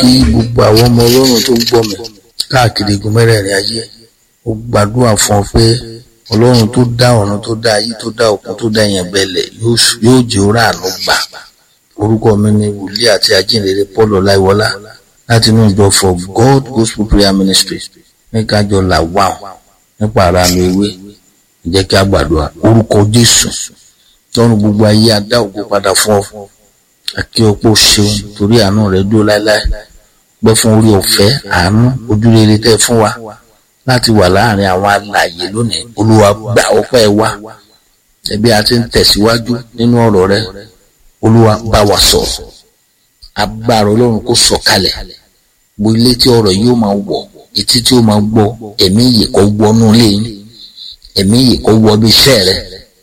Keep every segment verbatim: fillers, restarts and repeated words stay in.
kí gbogbo àwọn ọmọ Ọlọ́run tó gbọ́ mi káàkiri igun mẹ́rẹ̀ẹ̀rin ayé. Ó gbàdúrà fún ọ pé Ọlọ́run tó dá ọ̀run tó dá ayé tó dá òkun tó dá ìyẹn bẹ̀lẹ̀ yóò jẹ́ ó ráàánú gbà. Orúkọ mi ni wòlíì àti ajínrere Paul Ọláìwọlá láti inú ìjọ For God Gospel Prayer Ministry ní kájọ là wà nípa ara mi ewé. Jẹ́ kí a gbàdúrà. Orúkọ Jésù tọ́run gbogbo ayé adá ògo padà fún ọ. Àkí ọ̀pọ̀ ṣeun torí àánú rẹ̀ dúró láéláé. Gbẹ́ fún orí ọ̀fẹ́ àánú ojúrere tẹ́ fún wa láti wà láàrin àwọn alààyè lónìí. Olúwa gba ọpẹ́ wa. Ẹbí a ti ń tẹ̀síwájú nínú ọ̀rọ̀ rẹ̀. Olúwa bá wa sọ̀rọ̀. Agbára Ọlọ́run kó sọ̀kalẹ̀. Gbogbo ilé tí ọ̀rọ̀ yóò máa wọ̀, etí tí ó máa gbọ́, ẹ̀mí yìí kó wọnú ilé yín. Ẹ̀mí yìí kó wọ bí iṣẹ́ rẹ̀.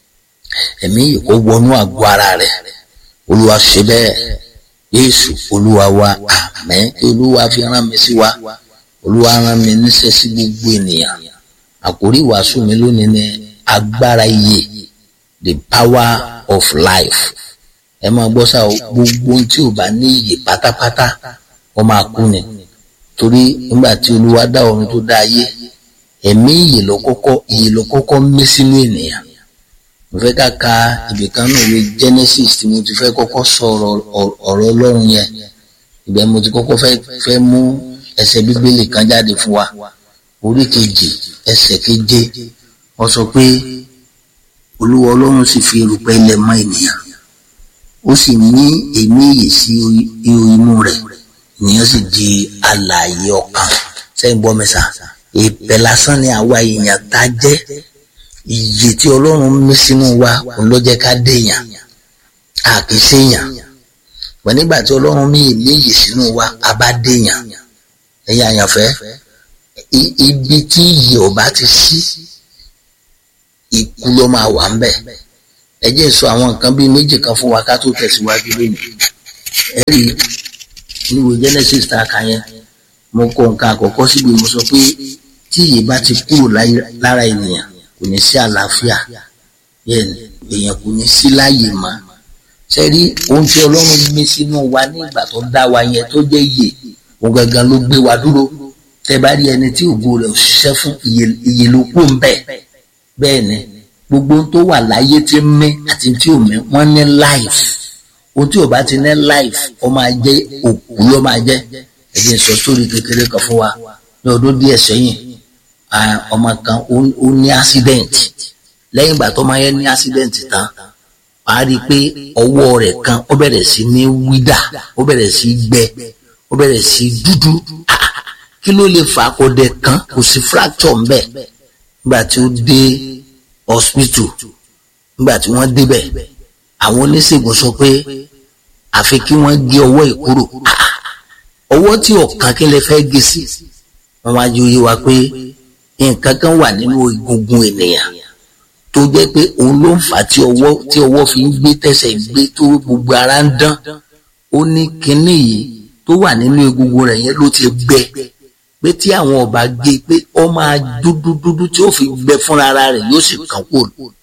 Ẹ̀mí yìí kó wọnú àgọ́ ara rẹ̀. Olúwa ṣe bẹ́ẹ̀. Jésù Olúwa wa, àmín. Olúwa fi rán mi sí wa. Olúwa rán mi níṣẹ́ sí gbogbo ènìyàn. Àkórí ìwàásù mi lónìí ni agbára ìyè, the power of life. Ẹ máa gbọ́ sá o, gbogbo ohun tí ò bá ní ìyè pátápátá ó máa kú ni. Torí nígbà tí Olúwa dá ọ̀run tó dá ayé, ẹ̀mí ìyè ló kọ́kọ́ ìyè ló kọ́kọ́ mí sínú ènìyàn. Mo fẹ́ ká ka ibìkan náà ìwé Genesis tí mo ti fẹ́ kọ́kọ́ sọ̀rọ̀ ọ̀rọ̀ Ọlọ́run yẹn. Ibẹ̀ mo ti kọ́kọ́ fẹ́ fẹ́ mú ẹsẹ̀ Bíbélì kan jáde fún wa. Orí kejì ẹsẹ̀ keje ó sọ pé Olúwa Ọlọ́run sì fi erùpẹ̀ ilẹ̀ mọ́ ènìyàn. Ó sì ní ẹ̀mí ìyè sí ihò inú rẹ̀. Ènìyàn sì di alààyè ọkàn. Sẹ́yìn gbọ́ mi sà. Èpè lásán ni àwa èèyàn tá jẹ́. Ìyè tí Ọlọ́run mí sínú wa òun ló jẹ́ ká déyàn. A kì í ṣèyàn. Wọ́n nígbà tí Ọlọ́run mí ìmí ìyè sínú wa, a bá déyàn. Ẹ̀yin àyànfẹ́, ibi tí ìyè ò bá ti sí, ikú ló máa wà ńbẹ̀. Ẹ jẹ́ sọ àwọn nǹkan bíi méjì kan fún wa ká tó tẹ̀síwájú lónìí. Ẹ rí níwò Genesis tá a kà yẹn, mo kọ nǹkan àkọ́kọ́ síbi mo sọ pé tí ìyè bá ti kúrò lára ènìyàn, kò ní sí àlàáfíà. Bẹ́ẹ̀ ni, èèyàn kò ní sí láàyè mọ́. Ṣé rí ohun tí Ọlọ́run gbé sínú wa ní ìgbà tó dá wa yẹn tó jẹ́ ìyè, òun gangan ló gbé wa dúró. Tẹ́ bá rí ẹni tí ògo rẹ̀ ò ṣiṣẹ́ fún, ìyè ló kù ń bẹ̀. Bẹ́ẹ̀ ni, gbogbo ohun tó wà láyé tí ń mí àti tí ò mí, wọ́n ní life. Ohun tí ò bá ti ní life, ó máa jẹ́ òkú ló máa jẹ́. Ẹ jẹ́ sọ sórí kékeré kan fún wa. Ní ọdún díẹ̀ sẹ́yìn, ọmọ kan ó ní accident. Lẹ́yìn ìgbà tó máa yẹ ní accident tán, a rí i pé ọwọ́ rẹ̀ kan ó bẹ̀rẹ̀ sí ní wídà, ó bẹ̀rẹ̀ sí gbẹ, ó bẹ̀rẹ̀ sí dúdú. Kí ló lè fà á? Kò dẹ̀ kan, kò sí fracture ńbẹ̀. Nígbà tí ó dé hospital, nígbà tí wọ́n débẹ̀, àwọn oníṣègùn sọ pé àfi kí wọ́n gé ọwọ́ ìkúrò. Ọwọ́ tí ọ̀kan kí lè fẹ́ gé sí. Wọ́n wá jẹ́ oyé wa pé nǹkan kan wà nínú egungun ènìyàn tó jẹ́ pé òun ló ń fà á tí ọwọ́ tí ọwọ́ fi ń gbé tẹ̀sẹ̀ gbé tó gbogbo ara ń dán. Ó ní kinní yìí tó wà nínú egungun rẹ̀ yẹn ló ti gbẹ, pé tí àwọn ọba gé pé ó máa dúdú dúdú tí ó fi gbẹ fúnra ara rẹ̀ yóò sì kàn kúrò.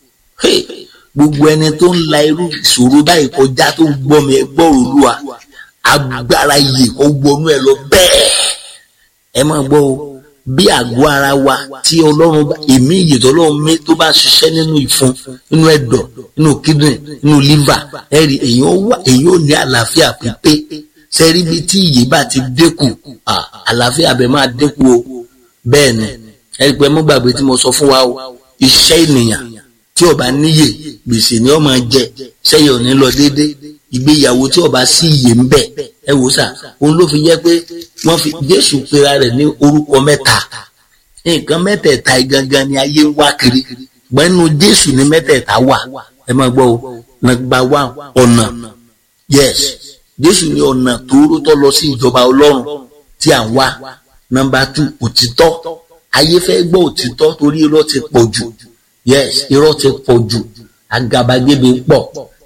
Gbogbo ẹni tó ń la irú ìṣòro báyìí kọjá tó ń gbọ́ mi, ẹ gbọ́ Olúwa, agbára ìyè kó wọnú ẹ lọ bẹ́ẹ̀. Ẹ máa gbọ́ o, bí àgọ́ ara wa tí Ọlọ́run bá ẹ̀mí ìyè tó Ọlọ́run mí tó bá ṣiṣẹ́ nínú ìfun, nínú ẹ̀dọ̀, nínú kidney, nínú liver, ẹ rí èèyàn wà èèyàn ò ní àlàáfíà pípé. Sẹ́rí bí tí ìyè bá ti dínkù, àlàáfíà bẹ̀ máa dínkù o. Bẹ́ẹ̀ ni, ẹ rí pé mo gbàgbé tí mo sọ fún wa o, iṣẹ́ ènìyàn tí ó bá níyè, gbèsè ni ó máa jẹ, sẹ́yìn ò ní lọ déédéé. Ìgbéyàwó tí ó bá sí ìyè ń bẹ, ẹ wò sà, òun ló fi jẹ́ pé wọ́n fi Jésù pera rẹ̀ ní orúkọ mẹ́ta. Nǹkan mẹ́tẹ̀ẹ̀ta gangan ni ayé ń wá kiri. Gbẹ́nu Jésù ní mẹ́tẹ̀ẹ̀ta wà. Ẹ máa gbọ́ o, nàgbà wà ọ̀nà. Yes, Jésù ní ọ̀nà tóóró tó lọ sí ìjọba Ọlọ́run tí à ń wá. Nọ́mbà two, òtítọ́. Ayé fẹ́ gbọ́ òtítọ́ torí irọ́ ti pọ̀ jù. Yes, irọ́ ti pọ̀ jù. Àgàbàgebè pọ̀.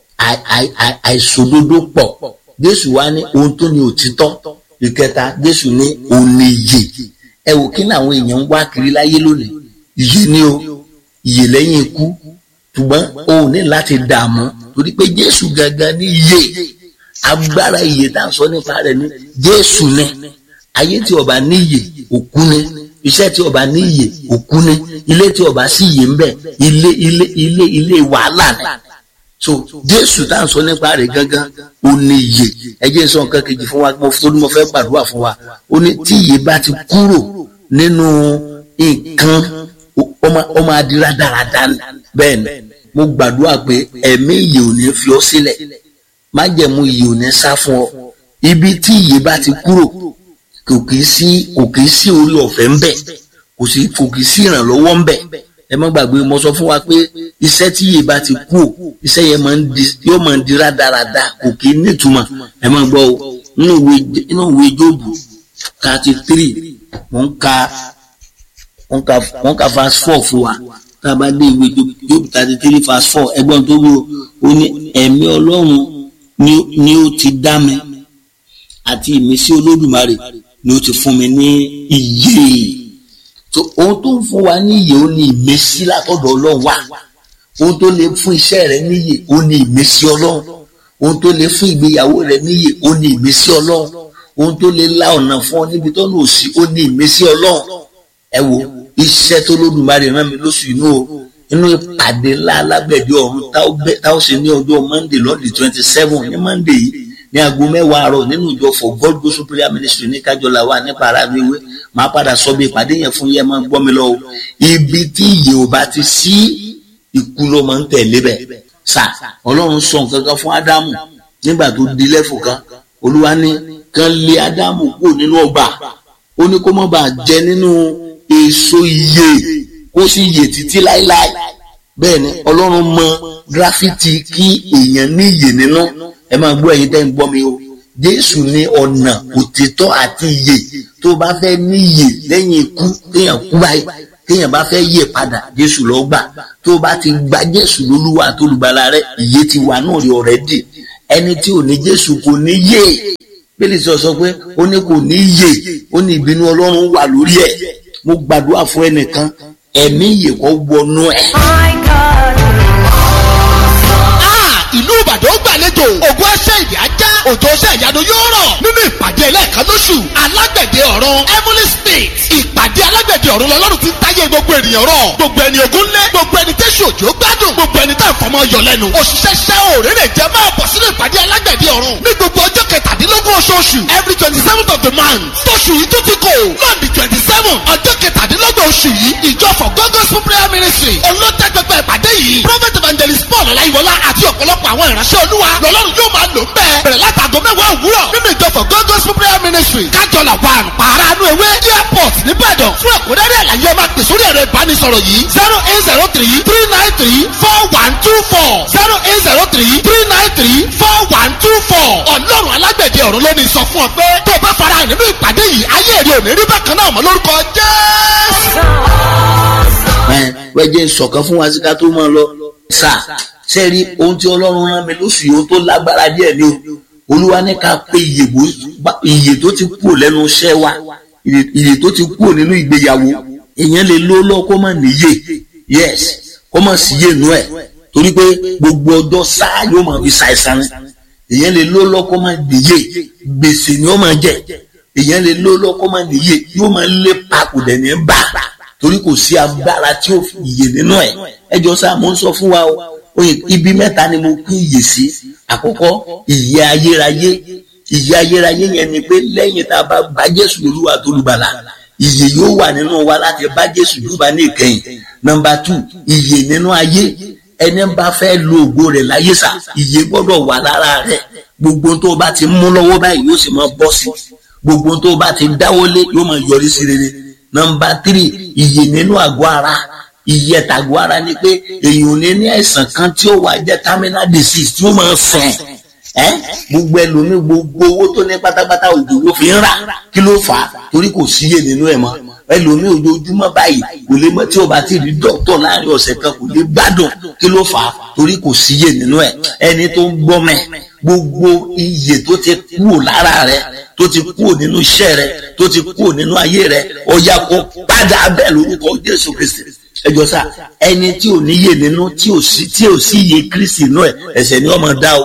Àìṣòdodo pọ̀. Jésù wá ní ohun tó ní òtítọ́. Ìkẹta, Jésù ní òní ìyè. Ẹ wò kí làwọn èèyàn ń wá kiri láyé lónìí. Ìyè ni o, ìyè lẹ́yìn ikú. Ṣùgbọ́n o ò ní láti dààmú torí pé Jésù gangan ní ìyè. agbára ìyè tá à ń sọ nípa rẹ̀ ní Jésù ni. Ayé tí ó bá ní ìyè òkú ni, iṣẹ́ tí ó bá ní ìyè òkú ni, ilé tí ó bá sí ìyè ń bẹ ilé ilé ilé ilé wàhálà ni. So Jésù tá à ń sọ nípa rẹ̀ gangan ó ní ìyè. Ẹ jẹ́ sọ nǹkan kejì fún wa, mo fún mo fẹ́ gbàdúrà fún wa. Ó ní tí ìyè bá ti kúrò nínú nǹkan ó máa di rádaràda. Bẹ́ẹ̀ ni mo gbàdúrà pé ẹ̀mí ìyè ò ní fi ọ́ sílẹ̀, májẹ̀mú ìyè ò ní sá fún ọ. Ibi tí ìyè bá ti kúrò kò kì í sí kò kì í sí orí ọ̀fẹ́ ń bẹ, kò sí kò kì í sí ìrànlọ́wọ́ ń bẹ. Ẹ má gbàgbé mo sọ fún wa pé iṣẹ́ tí ìyè bá ti kú iṣẹ́ yẹn máa ń di yóò máa ń di rádaràda, kò kì í nítumọ̀. Ẹ má gbọ́ o, nínú ìwé nínú ìwé Jóòbù thirty three mo ń ka mo ń ka mo ń ka verse four fún wa. Tá a bá dé ìwé Jóòbù thirty three verse four, ẹgbọ́n tó wúwo ó ní ẹ̀mí Ọlọ́run ni ó ti dá mi àti ìmísí Olódùmarè ni ó ti fún mi ní ìyè. So ohun tó ń fún wa ní ìyè ó ní ìmísí látọ̀dọ̀ Ọlọ́run wá. Ohun tó lè fún iṣẹ́ rẹ ní ìyè ó ní ìmísí Ọlọ́run. Ohun tó lè fún ìgbéyàwó rẹ ní ìyè ó ní ìmísí Ọlọ́run. Ohun tó lè la ọ̀nà fún ọ níbi tó lò sí ó ní ìmísí Ọlọ́run. Ẹ wo iṣẹ́ tó Olódùmarè rán mi lóṣù inú o inú ìpàdé ńlá alágbẹ̀dẹ ọ̀run tá ó ṣe ní ọjọ́ Monday lọ́dún twenty seven ní Monday yìí ní aago mẹ́wàá àárọ̀ nínú ìjọ For God Gospel Prayer Ministry ní Kájọlá wà nípa ara mi wé. Màá padà sọ bí ìpàdé yẹn fún yẹn máa gbọ́ mi lọ o. Ibi tí ìyè ò bá ti sí ikú ló máa ń tẹ̀lé bẹ̀. Sà Ọlọ́run sọ nǹkan kan fún Ádámù nígbà tó di lẹ́fù kan. Olúwa ní kan lé Ádámù kúrò nínú ọgbà, ó ní kó má bàa jẹ nínú èso ìyè kó sì yè títí láíláí. Bẹ́ẹ̀ ni Ọlọ́run mọ gíráfìtì kí èèyàn ní ìyè nínú. Ẹ máa gbọ́ ẹ̀yin tẹ́ ń gbọ́ mi o. Jésù ní ọ̀nà òtítọ́ àti ìyè. Tó bá fẹ́ ní ìyè lẹ́yìn ikú téèyàn kú báyìí téèyàn bá fẹ́ yè padà Jésù ló gbà. Tó bá ti gba Jésù lólúwa àti olùgbàlà rẹ ìyè ti wà náà rí ọ̀rẹ́dì. Ẹni tí ò ní Jésù kò ní yè. Bíbélì sọ sọ pé ó ní kò ní yè, ó ní ìbínú Ọlọ́run wà lórí ẹ̀. Mo gbàdúrà fún ẹnìkan ẹ̀mí ìyè kó wọnú ẹ̀. Ìlú Ìbàdàn gbàlejò ògùn ẹsẹ̀ ìdí ajá òjò ẹsẹ̀ ìyanu yóò rọ̀ nínú ìpàdé ẹlẹ́ẹ̀kan lóṣù alágbẹ̀dẹ ọ̀run Heavenly State. Ìpàdé alágbẹ̀dẹ ọ̀run lọ́lọ́run ti ń táyé gbogbo ènìyàn rọ̀, gbogbo ẹni ogun lé, gbogbo ẹni tẹ́sí òjò gbádùn, gbogbo ẹni tá ìfọmọ yọ lẹ́nu. Òṣìṣẹ́ ṣẹ́ òrèrè jẹ́ máa bọ̀ sínú ìpàdé alágbẹ̀dẹ ọ̀run ní gbogbo ọjọ́ kẹtàdínlógún oṣooṣù every twenty seventh of the month. Tóṣù yìí tún ti kò lọ́ọ̀dì twenty seven ọjọ́ kẹtàdínlógún oṣù yìí ìjọ For God Gospel Prayer Ministry olótẹ́gbẹ̀gbẹ̀ ìpàdé yìí Prophet Evangelist Paul Ọláyíwọlá àti ọ̀pọ̀lọpọ̀ àwọn ìránṣẹ́ Olúwa lọ́lọ́run yóò máa lò ń bẹ́ẹ̀ bẹ̀rẹ̀ látàgọ mẹ́wàá òwúrọ̀ nínú ìjọ For God Gospel Prayer Ministry Kájọlá one Pàránù Ewé airport nìbàdàn. Fún ẹ̀kúnrẹ́rẹ́ àlàyé ẹ máa pè sórí ẹ̀rọ ìbánisọ̀rọ̀ yìí zero eight zero three three nine three four one two four zero eight zero three three nine three four one two four. Ọlọ́run alágbẹ̀dẹ ọ̀run ló ní sọ fún ọ pé tó o bá fara hàn nínú ìpàdé yìí ayé èrè ò ní rí bákan náà mọ́ lórúkọ Jésù. Ẹ wẹ́jẹ̀ sọ̀kan fún wa sí ká tó máa lọ. Sà ṣe rí ohun tí Ọlọ́run rán mi lóṣù yìí ohun tó lágbára díẹ̀ ni o. Olúwa ní ká pé ìyè tó ti kúrò lẹ́nu iṣẹ́ wa, ìyè tó ti kúrò nínú ìgbéyàwó. Èèyàn lè ló lọ́ kó má níyè, yes kó má sí yè nú ẹ̀ torí pé gbogbo ọjọ́ sáà yóò máa fi ṣàìsàn ni. Èèyàn lè ló lọ́ kó má níyè, gbèsè ni ó máa jẹ. Èèyàn lè ló lọ́ kó má níyè, yóò máa lé pakùdẹ̀ ní bá torí kò sí agbára tí ó fi ìyè nínú ẹ̀. Ẹjọ́ sáà mo ń sọ fún wa o, oye ibi mẹ́ta ni mo pín ìyè sí. Àkọ́kọ́ ìyè ayérayé. Ìyè ayérayé yẹn ni pé lẹ́yìn tá a bá bá Jésù lólúwa tó lùgbàlà ìyè yóò wà nínú wa láti bá Jésù lùgbà ní ìkẹyìn. Nọ́mbà two ìyè nínú ayé. Ẹni bá fẹ́ lo ògo rẹ̀ láyé sà ìyè gbọ́dọ̀ wà lára rẹ̀. Gbogbo tó bá ti mú lọ́wọ́ báyìí yóò sì máa bọ́ sí. Gbogbo tó bá ti dáwọ́lé yóò máa yọrí sí rere. Nọ́mbà three ìyè nínú àgọ́ ara. Ìyè tàgọ́ ara ni pé èèyàn ò ní ní àìsàn kan tí ó wà jẹ́ terminal disease tí ó máa sàn. Ẹ́ gbogbo ẹlòmíì gbogbo owó tó ní pátápátá òjò ló fi ń rà kí ló fà á torí kò síyè nínú ẹ̀ mọ́. Ẹlòmíì ojoojúmọ́ báyìí kò lè mọ́ tí ó bá ti rí dọ́kítọ̀ láàrin ọ̀sẹ̀ kan kò lè gbádùn kí ló fà á torí kò síyè nínú ẹ̀. Ẹni tó ń gbọ́ mẹ́ gbogbo ìyè tó ti kúrò lára rẹ̀ tó ti kúrò nínú iṣẹ́ rẹ̀ tó ti kúrò nínú ayé rẹ̀ ó yá kó padà bẹ́ẹ̀ lórúkọ Jésù Kristi. Ẹjọ́ sá ẹni tí ò níyè nínú tí ò sí tí ò sí iye Kristi nínú ẹ̀ ẹ̀ṣẹ̀ ni ó máa dá o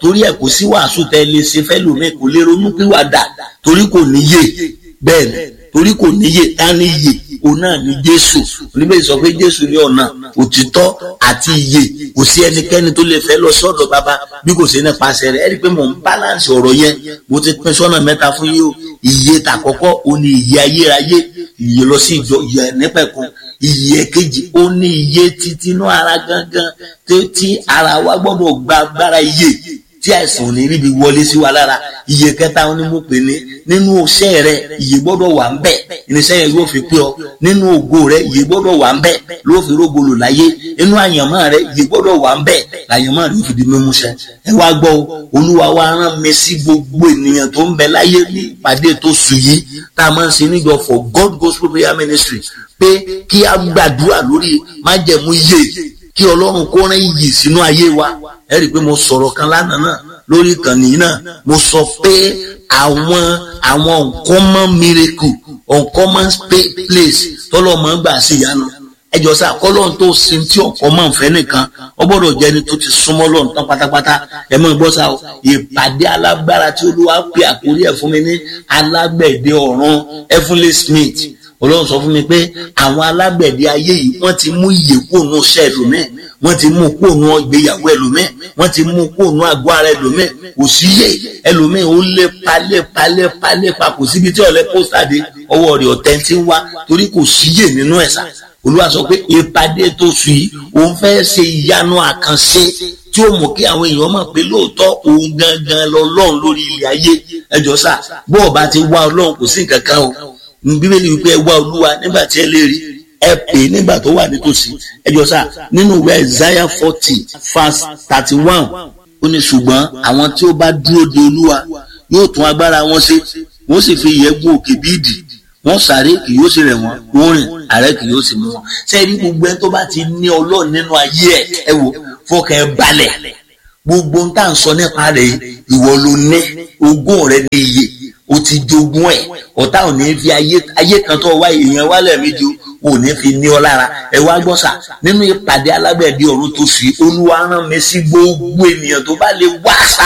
torí ẹ̀ kò sí wàásù tẹ́ lè ṣe fẹ́ lómi kò lè ronú pìwàdà torí kò níyè bẹ́ẹ̀ ni torí kò níyè ta ní yè òun náà ní Jésù oníbẹ̀ sọ pé Jésù ní ọ̀nà òtítọ́ àti ìyè kò sí ẹnikẹ́ni tó lè fẹ́ lọ sọ́dọ̀ bàbá bí kò sí nípasẹ̀ rẹ̀ ẹ rí i pé mò ń balance ọ̀rọ̀ yẹn mo ti pín sọ́nà mẹ́ta fún yín o ìyè tàkọ́kọ́ ó ní ìyè ayérayé ìyè lọ sí ìjọ ìyè nípẹ̀kun ìyè kejì ó ní ìyè títí inú ara gangan tí ara wa gbọ́dọ̀ gba agbára ìyè tí àìsàn ò ní ríbi wọlé sí wa lára ìyè kẹta ó ní mo pè ní nínú iṣẹ́ rẹ ìyè gbọ́dọ̀ wà ń bẹ̀ irinṣẹ́ yẹn yóò fi pé ọ nínú ògo rẹ ìyè gbọ́dọ̀ wà ń bẹ̀ ló fi rógbòlò láyé inú àyànmọ́ rẹ ìyè gbọ́dọ̀ wà ń bẹ̀ àyànmọ́ rẹ yóò fi di mímúṣẹ. ẹ wá gbọ́ Olúwa wa rán mi sí gbogbo ènìyàn tó ń bẹ láyé ní ìpàdé tó sùn yìí tá a máa ń ṣe níjọ for God Gospel Prayer Ministry pé kí a gbàdúrà lórí májẹ̀mú ìyè kí Ọlọ́run kó rán ìyè sínú ayé wa. ẹ rí i pé mo sọ̀rọ̀ kan lánàá náà lórí ìkànnì náà mo sọ pé àwọn àwọn uncommon miracle uncommon place tọ́lọ́ máa ń gbà sí ìyanu ẹjọ́ sá kọ́lọ́n tó sin tí ọkọ̀ máa ń fẹ́ nìkan ó gbọ́dọ̀ jẹ́ ẹni tó ti súnmọ́ lọ́n tán pátápátá ẹ mọ̀ gbọ́ sá o ìpàdé alágbára tí Olúwa pè àkórí ẹ̀ fún mi ní alágbẹ̀dẹ ọ̀run Heavenly Smith Ọlọ́run sọ fún mi pé àwọn alágbẹ̀dẹ ayé yìí wọ́n ti mú ìyè kúrò nínú iṣẹ́ ẹlòmíì wọ́n ti mú kúrò nínú ìgbéyàwó ẹlòmíì wọ́n ti mú kúrò nínú àgọ́ ara ẹlòmíì kò sí yè ẹlòmíì ó lé palẹ̀ palẹ̀ palẹ̀ pa kò síbi tí ọ̀lẹ́ pósítà dé ọwọ́ rẹ̀ ọ̀tẹ̀ ti ń wá torí kò sí yè nínú ẹ̀sà. Olúwa sọ pé ìpàdé tó sùn yìí òun fẹ́ ṣe ìyanu àkànṣe tí ó mú kí àwọn èèyàn mọ̀ pé lóòótọ́ òun gangan lọ́lọ́run lórí ilẹ̀ ayé ẹjọ́ sá bó ọba ti wá Ọlọ́run kò sí nǹkan kan o Bíbélì wípé ẹ wá Olúwa nígbà tí ẹ lè rí ẹ pè é nígbà tó wà nítòsí ẹjọ́ sá nínú ìwé Isaiah forty verse thirty one ó ní ṣùgbọ́n àwọn tí ó bá dúró de Olúwa yóò tún agbára wọn ṣe wọ́n sì fi ìyẹ́ gún òkè bí ìdì wọ́n sáré kì yóò sì rẹ̀ wọ́n wọ́n rìn àárẹ̀ kì yóò sì mú wọn. sẹ́ẹ̀rí gbogbo ẹni tó bá ti ní Ọlọ́run nínú ayé ẹ̀ ẹ wò fọkàn ẹ balẹ̀ gbogbo ń tà ń sọ nípa rẹ̀ ìwọ ló ní ogún rẹ ní iye o ti jogún ẹ̀ ọ̀tá ò ní fi ayé ayé kan tó wá èèyàn wálẹ̀ méjì ò ní fi ní ọ lára ẹ wá gbọ́ sà nínú ìpàdé alágbẹ̀dẹ ọ̀run tó sì Olúwa rán mi sí gbogbo ènìyàn tó bá lè wá sá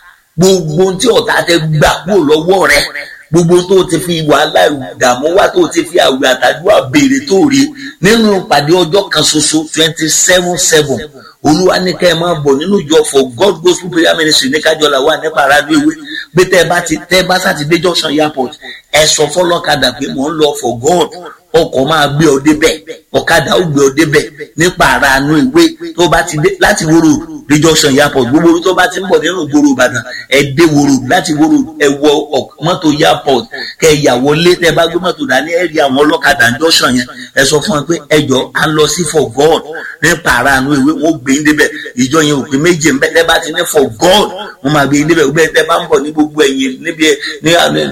gbogbo tí ọ̀tá tẹ gbà kúrò lọ́wọ́ rẹ gbogbo tó ti fi wàhálà ìdààmú wá tó ti fi àwẹ̀ àtàdúrà béèrè tó rí nínú ìpàdé ọjọ́ kan ṣoṣo twenty seven seven Olúwa ní ká ẹ máa bọ̀ nínú ìjọ for God Gospel Prayer Ministry ní kájọlá wà nípa aráàlú ewé pé tẹ́ bá ti tẹ́ bá sátidé junction airport ẹ sọ fọlọ́kadà pé mò ń lọ for God ọkọ̀ máa gbé ọ débẹ̀ ọ̀kadà ó gbé ọ débẹ̀ nípa aráàlú ewé tó bá ti dé láti wúrò ní junction airport gbogbo tó bá ti ń bọ̀ nínú gbòòrò Ìbàdàn ẹ dé wúrò láti wúrò ẹ wọ mọ́tò airport kẹ ìyàwó lé tẹ́ bá gbé mọ́tò dání ẹ rí àwọn ọlọ́kadà junction yẹn ẹ sọ fún wọn pé ẹjọ́ à ń lọ sí for God nípa aráàlú ewé wọn gbé yín débẹ̀ ìjọ yẹn òpin méje ń bẹ tẹ́ bá ti ní for God wọn máa gbé yín débẹ̀ gbé tẹ́ bá ń bọ̀ ní gbogbo ẹ̀yìn níbi ní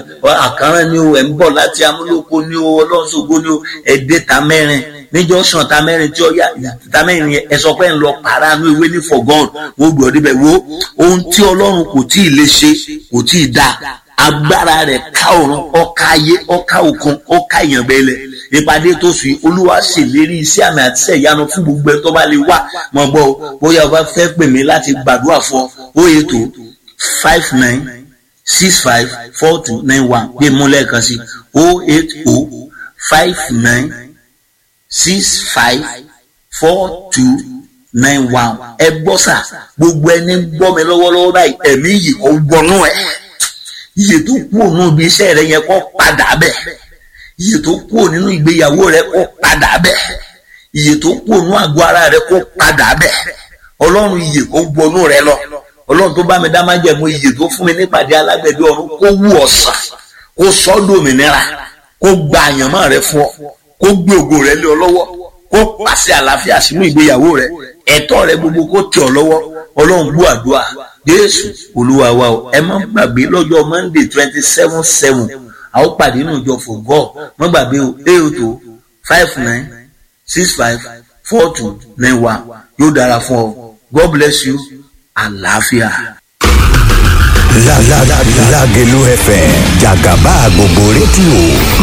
àkàrán ni o ẹ̀ ń bọ̀ láti Amúlòkó ni o Ọlọ́ṣogbo ni o ẹ̀dẹ́ ta mẹ́rin níjọ́ sàn ta mẹ́rin tí ó yá ta mẹ́rin yẹn ẹ sọ pé ń lọ pàránù ewé ní for God wọ́n gbọ́ débẹ̀ wo ohun tí Ọlọ́run kò tí ì lè ṣe kò tí ì dá agbára rẹ̀ ká ọ̀run ọ̀ka ayé ọ̀ka òkun ọ̀ka ìyànbẹ́lẹ̀ ìpàdé tó sùn Olúwa ṣèlérí iṣẹ́ àmì àti iṣẹ́ ìyanu fún gbogbo ẹ tó bá lè wà mọ̀ gbọ́ bóyá o bá fẹ́ pè mí láti gbàdúrà fún ọ ó yẹ tó five nine six five four two nine one bí mú lẹ́ẹ̀kan sí o eight o five nine six five four two nine one ẹ gbọ́ sà gbogbo ẹni gbọ́ mi lọ́wọ́lọ́wọ́ báyìí ẹ̀mí yìí kò gbọ́nú ẹ̀ iye tó kúrò nínú ibi iṣẹ́ rẹ yẹn kó padà bẹ̀ iye tó kúrò nínú ìgbéyàwó rẹ kó padà bẹ̀ iye tó kúrò nínú àgọ́ ara rẹ kó padà bẹ̀ Ọlọ́run iye kó gbọ́nú rẹ lọ Ọlọ́run tó bá mi dá májẹ̀mú iye tó fún mi nípàdé alágbẹ̀dẹ ọ̀run kó wú ọ̀sán kó sọ́dọ̀ òmìnira kó gba àyànmọ́ rẹ fún ọ kó gbé ògo rẹ lé ọ lọ́wọ́ kó pàṣẹ àlàáfíà sínú ìgbéyàwó rẹ ẹ̀tọ́ rẹ gbogbo kó tẹ̀ ọ lọ́wọ́ Ọlọ́run gbọ́ àdúrà Jésù Olúwa wa o ẹ má gbàgbé lọ́jọ́ Monday twenty seven seven a ó pàdé nínú ìjọ for God má gbàgbé o eight o five nine six five four two nine one yóò dára fún ọ God bless you àlàáfíà. Lágẹ̀lú F M jàgàbá gbogbo rédíò